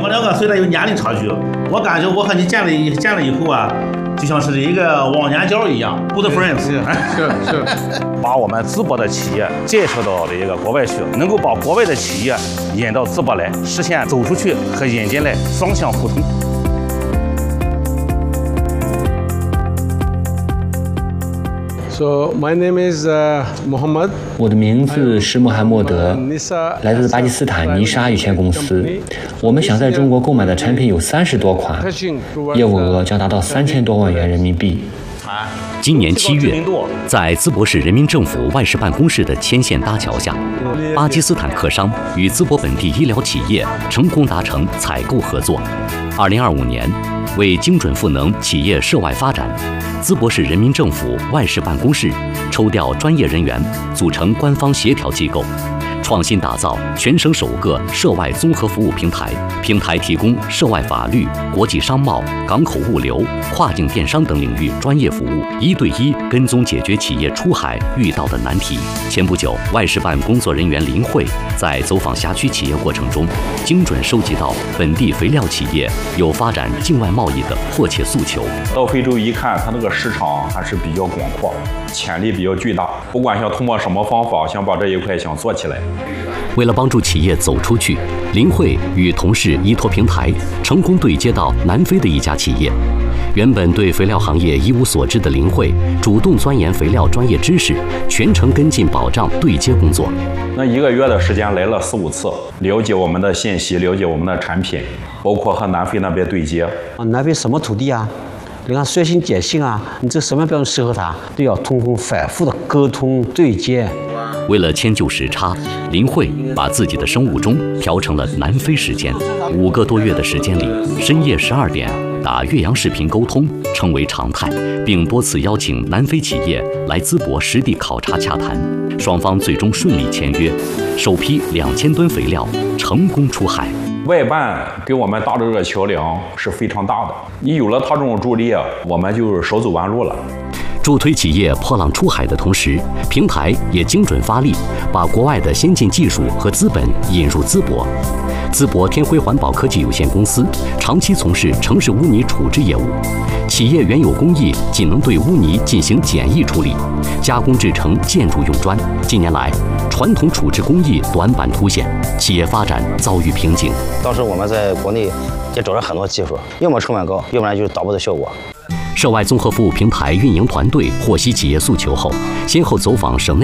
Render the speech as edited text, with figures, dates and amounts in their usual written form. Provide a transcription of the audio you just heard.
们两个虽然有年龄差距，我感觉我和你见了以后啊，就像是一个忘年交一样 ，good friends。 是。 把我们淄博的企业介绍到这个国外去，能够把国外的企业引到淄博来，实现走出去和引进来双向互通。 So my name is Mohammed。 我的名字是穆罕默德，来自巴基斯坦尼莎有限公司。我们想在中国购买的产品有30多款，业务额将达到3000多万元人民币。 今年7月，在淄博市人民政府外事办公室的牵线搭桥下，巴基斯坦客商与淄博本地医疗企业成功达成采购合作。2025年，为精准赋能企业涉外发展，淄博市人民政府外事办公室抽调专业人员，组成官方协调机构，创新打造全省首个涉外综合服务平台。平台提供涉外法律、国际商贸、港口物流、跨境电商等领域专业服务，1对1跟踪解决企业出海遇到的难题。前不久，外事办工作人员林慧在走访辖区企业过程中，精准收集到本地肥料企业有发展境外贸易的迫切诉求。 到非洲一看，它那个市场还是比较广阔，潜力比较巨大。不管想通过什么方法，想把这一块想做起来。 为了帮助企业走出去，林慧与同事依托平台，成功对接到南非的一家企业。原本对肥料行业一无所知的林慧，主动钻研肥料专业知识，全程跟进保障对接工作。 那1个月的时间来了4、5次，了解我们的信息，了解我们的产品，包括和南非那边对接。 南非什么土地啊？你看率性碱性啊，你这什么标准适合它，都要通过反复的沟通对接。 为了迁就时差，林慧把自己的生物钟调成了南非时间。5个多月的时间里，深夜12点打越洋视频沟通成为常态，并多次邀请南非企业来淄博实地考察洽谈，双方最终顺利签约，首批2000吨肥料成功出海。 外办给我们搭的这个桥梁是非常大的，你有了他这种助力，我们就少走弯路了。 助推企业破浪出海的同时，平台也精准发力，把国外的先进技术和资本引入淄博。淄博天辉环保科技有限公司长期从事城市污泥处置业务，企业原有工艺仅能对污泥进行简易处理，加工制成建筑用砖。近年来，传统处置工艺短板凸显，企业发展遭遇瓶颈。 当时我们在国内也找了很多技术，要么成本高，要不然就是达不到效果。 涉外综合服务平台运营团队获悉企业诉求后，先后走访省内